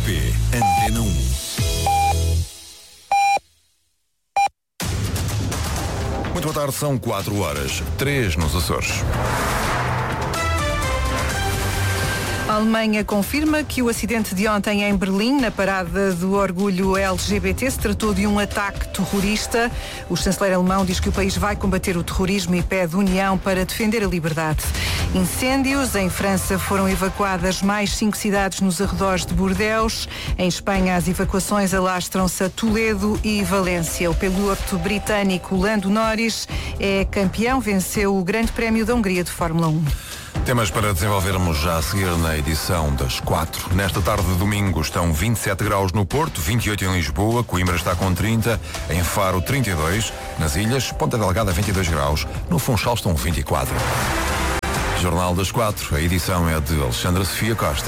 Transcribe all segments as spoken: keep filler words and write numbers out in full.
P, Antena um. Muito boa tarde, são quatro horas, três nos Açores. A Alemanha confirma que o acidente de ontem em Berlim, na parada do orgulho L G B T, se tratou de um ataque terrorista. O chanceler alemão diz que o país vai combater o terrorismo e pede união para defender a liberdade. Incêndios. Em França foram evacuadas mais cinco cidades nos arredores de Bordeaux. Em Espanha, as evacuações alastram-se a Toledo e Valência. O piloto britânico Lando Norris é campeão, venceu o Grande Prémio da Hungria de Fórmula um. Temas para desenvolvermos já a seguir na edição das quatro. Nesta tarde de domingo estão vinte e sete graus no Porto, vinte e oito em Lisboa, Coimbra está com trinta, em Faro trinta e dois, nas Ilhas, Ponta Delgada vinte e dois graus, no Funchal estão vinte e quatro. Jornal das quatro, a edição é de Alexandra Sofia Costa.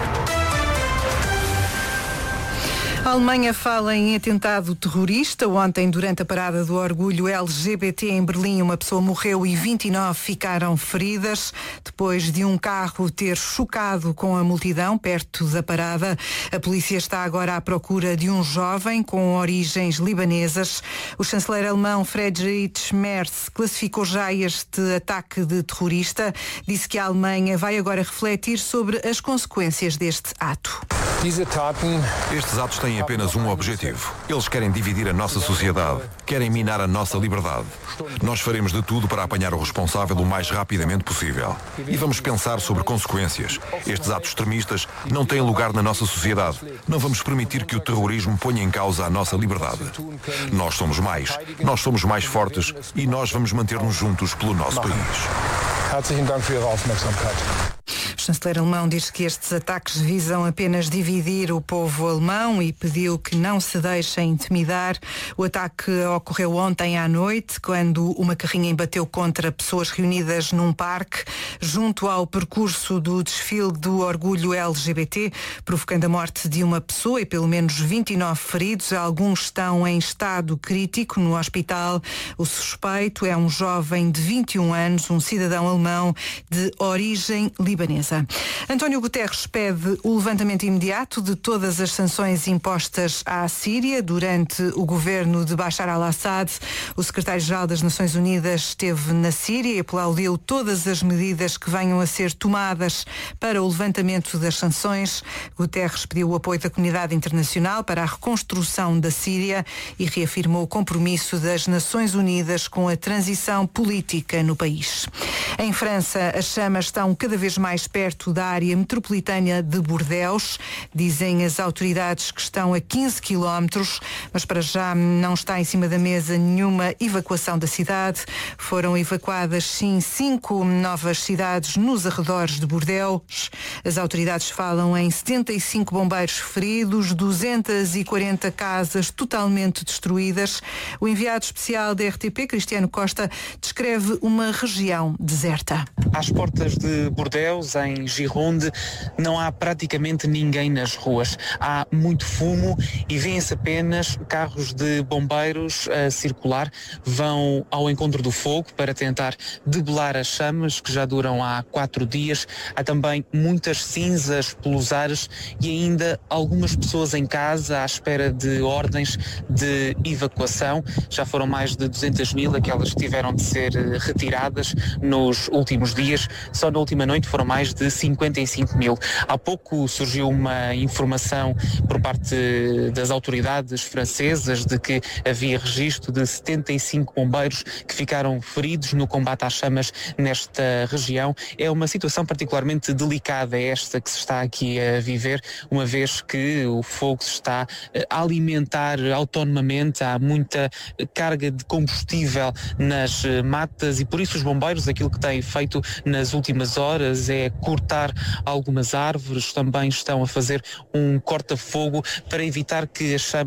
A Alemanha fala em atentado terrorista. Ontem, durante a parada do orgulho L G B T em Berlim, uma pessoa morreu e vinte e nove ficaram feridas depois de um carro ter chocado com a multidão perto da parada. A polícia está agora à procura de um jovem com origens libanesas. O chanceler alemão Friedrich Merz classificou já este ataque de terrorista. Disse que a Alemanha vai agora refletir sobre as consequências deste ato. Estes atos têm apenas um objetivo. Eles querem dividir a nossa sociedade, querem minar a nossa liberdade. Nós faremos de tudo para apanhar o responsável o mais rapidamente possível. E vamos pensar sobre consequências. Estes atos extremistas não têm lugar na nossa sociedade. Não vamos permitir que o terrorismo ponha em causa a nossa liberdade. Nós somos mais, nós somos mais fortes e nós vamos manter-nos juntos pelo nosso país. O chanceler alemão diz que estes ataques visam apenas dividir o povo alemão e pediu que não se deixem intimidar. O ataque ocorreu ontem à noite, quando uma carrinha embateu contra pessoas reunidas num parque, junto ao percurso do desfile do orgulho L G B T, provocando a morte de uma pessoa e pelo menos vinte e nove feridos. Alguns estão em estado crítico no hospital. O suspeito é um jovem de vinte e um anos, um cidadão alemão de origem libanesa. António Guterres pede o levantamento imediato de todas as sanções impostas à Síria durante o governo de Bashar al-Assad. O secretário-geral das Nações Unidas esteve na Síria e aplaudiu todas as medidas que venham a ser tomadas para o levantamento das sanções. Guterres pediu o apoio da comunidade internacional para a reconstrução da Síria e reafirmou o compromisso das Nações Unidas com a transição política no país. Em França, as chamas estão cada vez mais perto da área metropolitana de Bordeaux. Dizem as autoridades que estão a quinze quilómetros, mas para já não está em cima da mesa nenhuma evacuação da cidade. Foram evacuadas, sim, cinco novas cidades nos arredores de Bordeaux. As autoridades falam em setenta e cinco bombeiros feridos, duzentas e quarenta casas totalmente destruídas. O enviado especial da R T P, Cristiano Costa, descreve uma região deserta. Às portas de Bordeaux, em Gironde, não há praticamente ninguém nas ruas. Há muito fumo e vêem-se apenas carros de bombeiros a circular. Vão ao encontro do fogo para tentar debelar as chamas, que já duram há quatro dias. Há também muitas cinzas pelos ares e ainda algumas pessoas em casa à espera de ordens de evacuação. Já foram mais de duzentas mil aquelas que tiveram de ser retiradas nos últimos dias. Só na última noite foram mais de cinquenta e cinco mil. Há pouco surgiu uma informação por parte das autoridades francesas de que havia registro de setenta e cinco bombeiros que ficaram feridos no combate às chamas nesta região. É uma situação particularmente delicada esta que se está aqui a viver, uma vez que o fogo se está a alimentar autonomamente, há muita carga de combustível nas matas e por isso os bombeiros, aquilo que têm feito nas últimas horas é cortar algumas árvores, também estão a fazer um corta-fogo para evitar que as chamas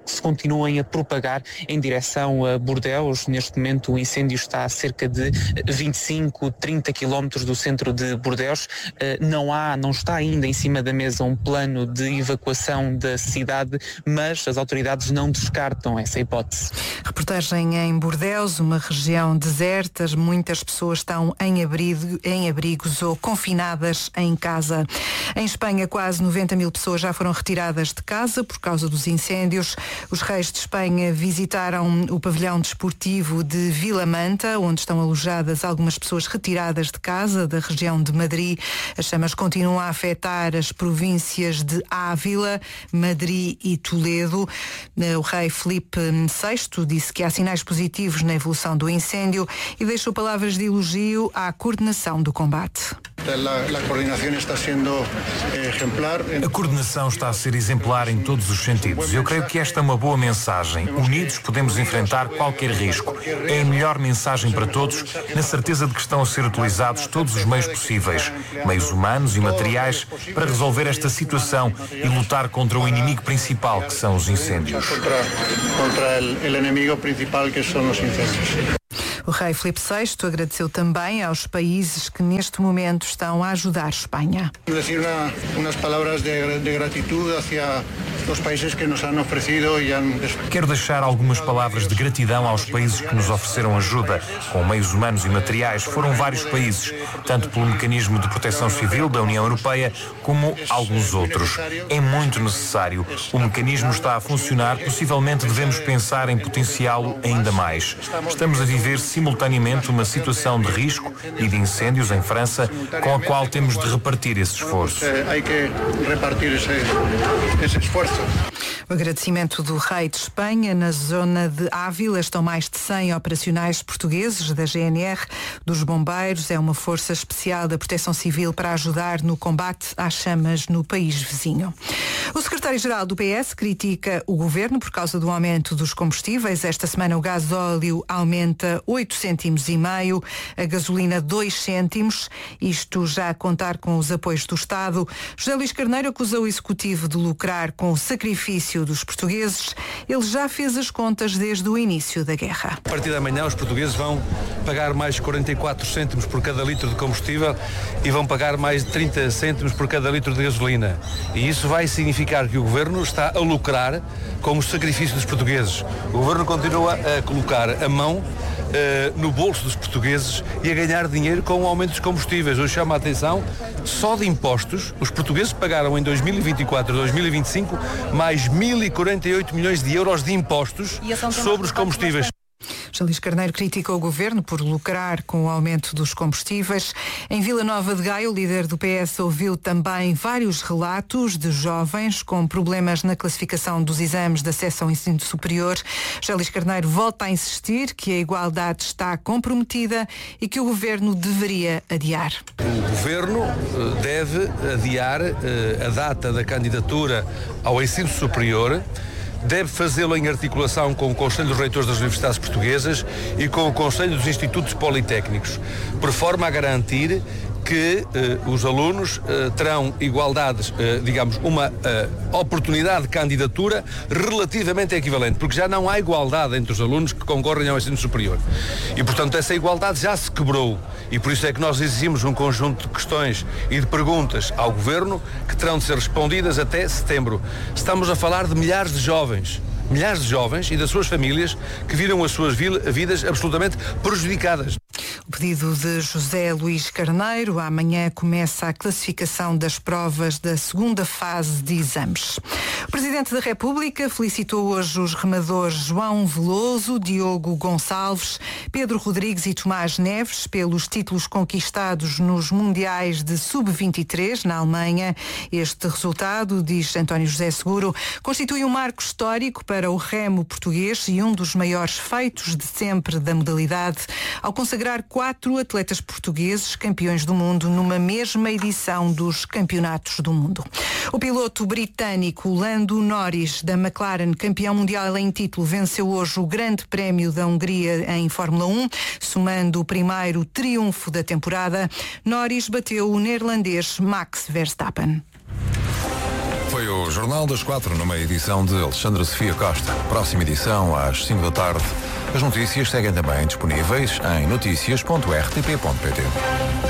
se continuem a propagar em direção a Bordeus. Neste momento o incêndio está a cerca de vinte e cinco, trinta quilómetros do centro de Bordeus. Não há, não está ainda em cima da mesa um plano de evacuação da cidade, mas as autoridades não descartam essa hipótese. Reportagem em Bordeus, uma região deserta, muitas pessoas estão em, abrigo, em abrigos ou confinadas em casa. Em Espanha, quase noventa mil pessoas já foram retiradas de casa por causa dos incêndios. Os reis de Espanha visitaram o pavilhão desportivo de Vilamanta, onde estão alojadas algumas pessoas retiradas de casa da região de Madrid. As chamas continuam a afetar as províncias de Ávila, Madrid e Toledo. O rei Filipe sexto disse que há sinais positivos na evolução do incêndio e deixou palavras de elogio à coordenação do combate. A coordenação está a ser exemplar em todos os sentidos. Eu creio que esta é uma boa mensagem. Unidos podemos enfrentar qualquer risco. É a melhor mensagem para todos, na certeza de que estão a ser utilizados todos os meios possíveis, meios humanos e materiais, para resolver esta situação e lutar contra o inimigo principal, que são os incêndios. Contra o inimigo principal, que são os incêndios. O rei Filipe sexto agradeceu também aos países que neste momento estão a ajudar a Espanha. Dizer uma, umas palavras de, de gratidão hacia os países que nos han oferecido e han... Quero deixar algumas palavras de gratidão aos países que nos ofereceram ajuda, com meios humanos e materiais. Foram vários países, tanto pelo mecanismo de proteção civil da União Europeia, como alguns outros. É muito necessário. O mecanismo está a funcionar, possivelmente devemos pensar em potenciá-lo ainda mais. Estamos a viver simultaneamente uma situação de risco e de incêndios em França, com a qual temos de repartir esse esforço. Há que repartir esse, esse esforço. O agradecimento do rei de Espanha. Na zona de Ávila estão mais de cem operacionais portugueses da G N R, dos bombeiros. É uma força especial da Proteção Civil para ajudar no combate às chamas no país vizinho. O secretário-geral do P S critica o governo por causa do aumento dos combustíveis. Esta semana o gasóleo aumenta oito cêntimos e meio, a gasolina dois cêntimos, isto já a contar com os apoios do Estado. José Luís Carneiro acusou o Executivo de lucrar com o sacrifício dos portugueses. Ele já fez as contas desde o início da guerra. A partir da manhã os portugueses vão pagar mais quarenta e quatro cêntimos por cada litro de combustível e vão pagar mais de trinta cêntimos por cada litro de gasolina. E isso vai significar que o Governo está a lucrar com o sacrifício dos portugueses. O Governo continua a colocar a mão Uh, no bolso dos portugueses e a ganhar dinheiro com o aumento dos combustíveis. Hoje chama a atenção, só de impostos, os portugueses pagaram em dois mil e vinte e quatro e dois mil e vinte e cinco mais mil e quarenta e oito milhões de euros de impostos sobre os combustíveis. José Luís Carneiro critica o governo por lucrar com o aumento dos combustíveis. Em Vila Nova de Gaia, o líder do P S ouviu também vários relatos de jovens com problemas na classificação dos exames de acesso ao ensino superior. José Luís Carneiro volta a insistir que a igualdade está comprometida e que o governo deveria adiar. O governo deve adiar a data da candidatura ao ensino superior. Deve fazê-lo em articulação com o Conselho dos Reitores das Universidades Portuguesas e com o Conselho dos Institutos Politécnicos, por forma a garantir que eh, os alunos eh, terão igualdades, eh, digamos, uma eh, oportunidade de candidatura relativamente equivalente, porque já não há igualdade entre os alunos que concorrem ao ensino superior. E, portanto, essa igualdade já se quebrou. E por isso é que nós exigimos um conjunto de questões e de perguntas ao Governo que terão de ser respondidas até setembro. Estamos a falar de milhares de jovens, milhares de jovens e das suas famílias que viram as suas vidas absolutamente prejudicadas. O pedido de José Luís Carneiro. Amanhã começa a classificação das provas da segunda fase de exames. O Presidente da República felicitou hoje os remadores João Veloso, Diogo Gonçalves, Pedro Rodrigues e Tomás Neves pelos títulos conquistados nos Mundiais de sub vinte e três na Alemanha. Este resultado, diz António José Seguro, constitui um marco histórico para o remo português e um dos maiores feitos de sempre da modalidade, ao consagrar quatro atletas portugueses campeões do mundo numa mesma edição dos Campeonatos do Mundo. O piloto britânico Lando Norris, da McLaren, campeão mundial em título, venceu hoje o Grande Prémio da Hungria em Fórmula um, somando o primeiro triunfo da temporada. Norris bateu o neerlandês Max Verstappen. Foi o Jornal das Quatro, numa edição de Alexandra Sofia Costa. Próxima edição às cinco da tarde. As notícias seguem também disponíveis em notícias ponto r t p ponto p t.